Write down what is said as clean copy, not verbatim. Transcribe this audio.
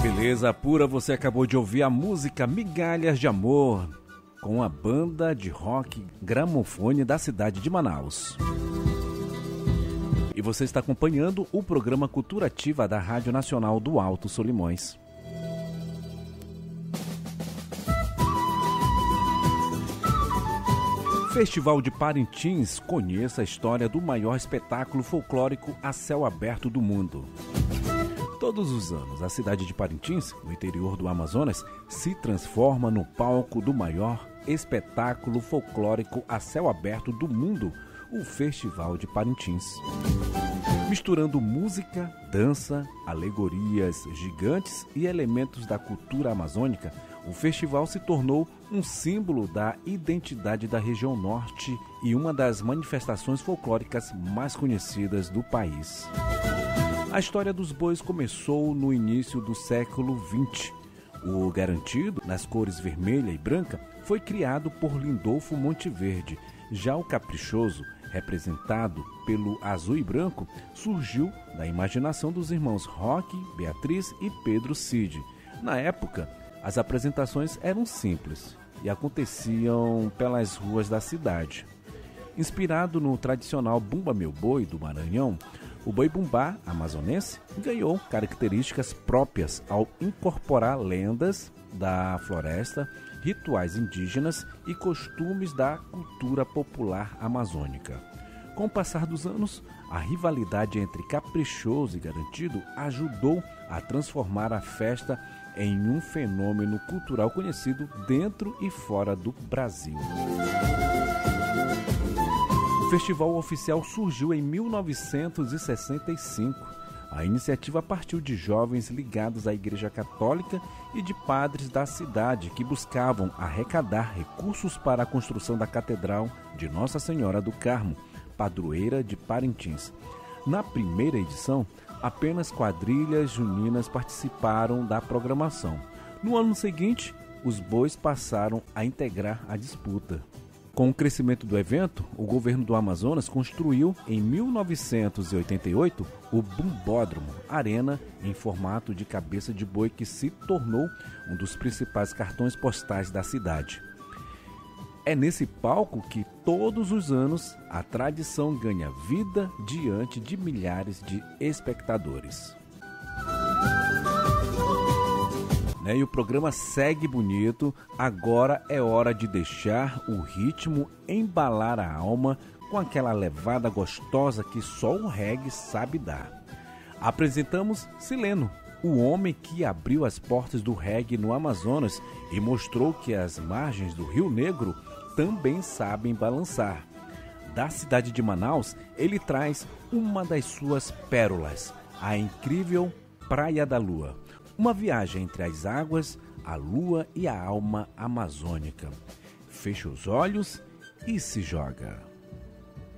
Beleza pura, você acabou de ouvir a música Migalhas de Amor, com a banda de rock Gramofone da cidade de Manaus. E você está acompanhando o programa Cultura Ativa da Rádio Nacional do Alto Solimões. Festival de Parintins, conheça a história do maior espetáculo folclórico a céu aberto do mundo. Todos os anos, a cidade de Parintins, no interior do Amazonas, se transforma no palco do maior espetáculo folclórico a céu aberto do mundo, o Festival de Parintins. Misturando música, dança, alegorias gigantes e elementos da cultura amazônica, o festival se tornou um símbolo da identidade da região norte e uma das manifestações folclóricas mais conhecidas do país. A história dos bois começou no início do século XX. O garantido, nas cores vermelha e branca, foi criado por Lindolfo Monteverde. Já o caprichoso, representado pelo azul e branco, surgiu da imaginação dos irmãos Roque, Beatriz e Pedro Cid. Na época, as apresentações eram simples e aconteciam pelas ruas da cidade. Inspirado no tradicional Bumba Meu Boi do Maranhão, o boi bumbá amazonense ganhou características próprias ao incorporar lendas da floresta, rituais indígenas e costumes da cultura popular amazônica. Com o passar dos anos, a rivalidade entre caprichoso e garantido ajudou a transformar a festa em um fenômeno cultural conhecido dentro e fora do Brasil. O festival oficial surgiu em 1965. A iniciativa partiu de jovens ligados à Igreja Católica e de padres da cidade que buscavam arrecadar recursos para a construção da Catedral de Nossa Senhora do Carmo, padroeira de Parintins. Na primeira edição, apenas quadrilhas juninas participaram da programação. No ano seguinte, os bois passaram a integrar a disputa. Com o crescimento do evento, o governo do Amazonas construiu, em 1988, o Bumbódromo, arena em formato de cabeça de boi que se tornou um dos principais cartões postais da cidade. É nesse palco que, todos os anos, a tradição ganha vida diante de milhares de espectadores. E o programa segue bonito. Agora é hora de deixar o ritmo embalar a alma com aquela levada gostosa que só o reggae sabe dar. Apresentamos Sileno, o homem que abriu as portas do reggae no Amazonas e mostrou que as margens do Rio Negro também sabem balançar. Da cidade de Manaus, ele traz uma das suas pérolas, a incrível Praia da Lua. Uma viagem entre as águas, a lua e a alma amazônica. Fecha os olhos e se joga.